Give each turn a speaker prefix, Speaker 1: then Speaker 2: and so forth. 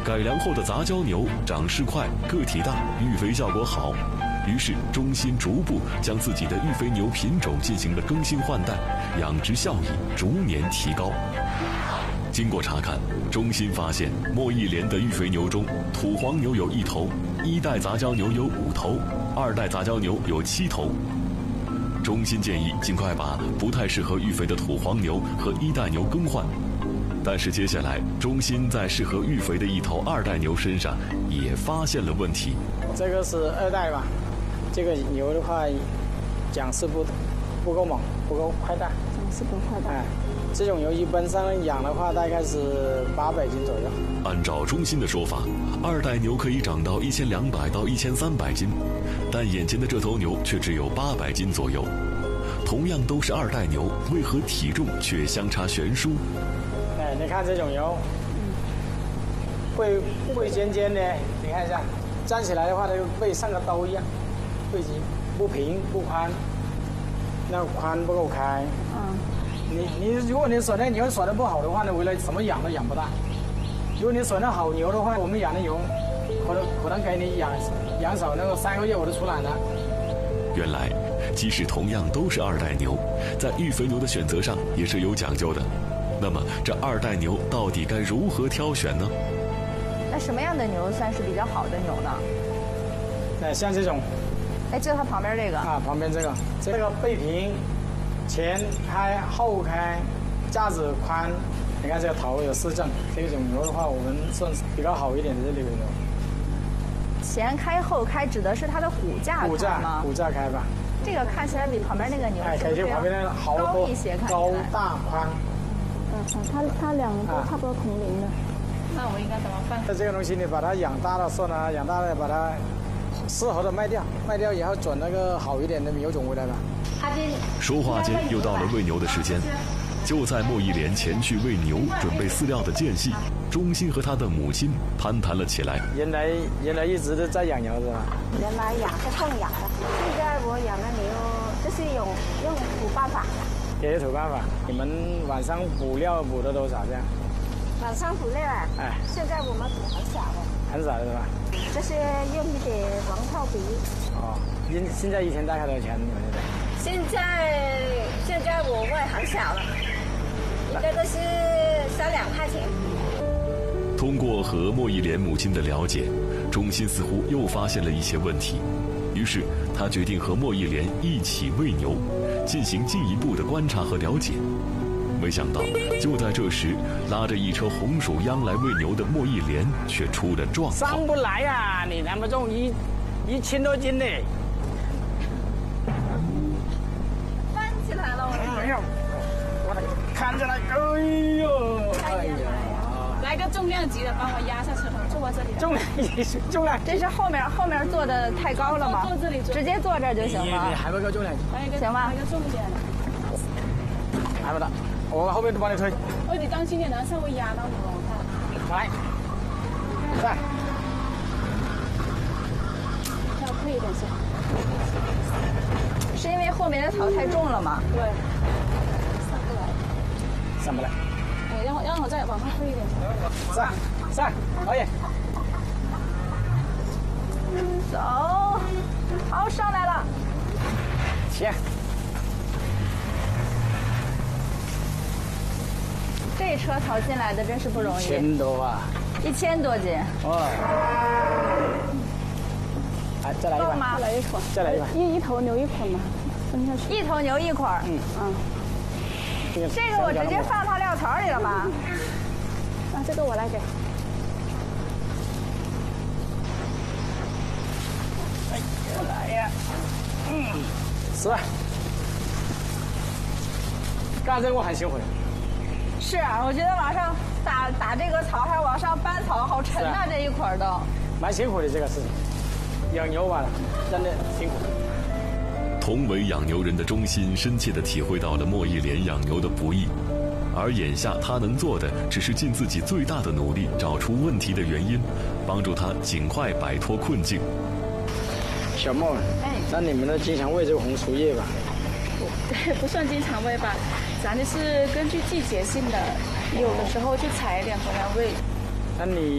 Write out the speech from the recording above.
Speaker 1: 改良后的杂交牛长势快、个体大、育肥效果好。于是中心逐步将自己的育肥牛品种进行了更新换代，养殖效益逐年提高。经过查看，中心发现莫义莲的育肥牛中，土黄牛有1头，1代杂交牛有5头，2代杂交牛有7头。中心建议尽快把不太适合育肥的土黄牛和1代牛更换。但是接下来，中心在适合育肥的1头2代牛身上也发现了问题。
Speaker 2: 这个是2代吧？这个牛的话，长势不够猛，不够快大。
Speaker 3: 长势不快大。
Speaker 2: 这种牛一般上养的话，大概是800斤左右。
Speaker 1: 按照中心的说法，2代牛可以长到1200到1300斤，但眼前的这头牛却只有800斤左右。同样都是2代牛，为何体重却相差悬殊？
Speaker 2: 你看这种牛，背尖尖的，你看一下，站起来的话，它就背像个兜一样，背脊不平不宽，那宽不够开。如果你选的牛选的不好的话呢，未来什么养都养不大。如果你选的好牛的话，我们养的牛，可能给你养手那个3个月我就出来了。
Speaker 1: 原来，即使同样都是2代牛，在育肥牛的选择上也是有讲究的。那么，这2代牛到底该如何挑选呢？
Speaker 3: 那什么样的牛算是比较好的牛呢？
Speaker 2: 像这种，
Speaker 3: 就它旁边这个
Speaker 2: 旁边这个背平，前开后开，架子宽，你看这个头有4正，这种牛的话，我们算是比较好一点的这类牛。
Speaker 3: 前开后开指的是它的骨架开吗？
Speaker 2: 骨架开吧。
Speaker 3: 这个看起来比旁边那个牛
Speaker 2: 比这旁边那个好
Speaker 3: 高一些，
Speaker 2: 高大宽。
Speaker 4: 它两个都差不多同龄的。
Speaker 3: 那我应该怎么办？
Speaker 2: 这个东西你把它养大了算了，养大了把它适合的卖掉以后转那个好一点的牛种回来吧。
Speaker 1: 说话间又到了喂牛的时间，就在莫义莲前去喂牛准备饲料的间隙，中心和他的母亲攀谈了起来。
Speaker 2: 原来一直都在养牛是吧？
Speaker 4: 原来养是放养的，现在我养的牛就是用土办法的。
Speaker 2: 也有土办法。你们晚上补料补的多少这样？
Speaker 4: 晚上补料现在我们补很少的。
Speaker 2: 很少的是吧？
Speaker 4: 这是用一点黄套皮。
Speaker 2: 现在一天大概多少钱？你们
Speaker 4: 现在我喂很少了，这个是3-2块钱。
Speaker 1: 通过和莫义莲母亲的了解，中心似乎又发现了一些问题，于是他决定和莫义莲一起喂牛，进行进一步的观察和了解。没想到，就在这时，拉着一车红薯秧来喂牛的莫义莲却出了状况。
Speaker 2: 上不来呀！你那么重，1000多斤呢。
Speaker 3: 翻起来了，
Speaker 2: 我看着来，哎呀！
Speaker 5: 来个重量级的，帮我压下车头，坐我这里。
Speaker 2: 重量，
Speaker 3: 这是后面坐的太高了吗？
Speaker 5: 坐这里，
Speaker 3: 直接坐这儿就行了。
Speaker 2: 你还不够重量级，
Speaker 3: 行吧？
Speaker 5: 来个重一点的，
Speaker 2: 还不到，我后面都帮你推。
Speaker 5: 你当心点，然后稍微压到你了，我看。
Speaker 2: 来，在。
Speaker 5: 要退一点先。
Speaker 3: 是因为后面的草太重了吗？
Speaker 5: 对。
Speaker 2: 上不来。
Speaker 5: 让我再往上推一点。
Speaker 2: 上，可以。
Speaker 3: 走，好，上来了。
Speaker 2: 行。
Speaker 3: 这车淘进来的真是不容易。
Speaker 2: 1000多啊
Speaker 3: ！1000多斤。
Speaker 2: 再来一把。
Speaker 3: 吗？
Speaker 2: 再来一把。
Speaker 4: 一头牛一捆嘛，分下去。
Speaker 3: 一头牛一捆。这个我直接放到料槽里了吧？
Speaker 4: 这个我来给。
Speaker 2: 来呀，10。干这个我很辛苦的。
Speaker 3: 是啊，我觉得往上打这个草，还往上搬草，好沉呐，这一捆都。
Speaker 2: 蛮辛苦的这个事情，养牛吧，真的辛苦。
Speaker 1: 同为养牛人的中心深切地体会到了莫义莲养牛的不易，而眼下他能做的只是尽自己最大的努力找出问题的原因，帮助他尽快摆脱困境。
Speaker 2: 小莫，那你们都经常喂这个红薯叶吧？
Speaker 5: 对，不算经常喂吧，咱就是根据季节性的，有的时候就采一点回来喂。
Speaker 2: 那你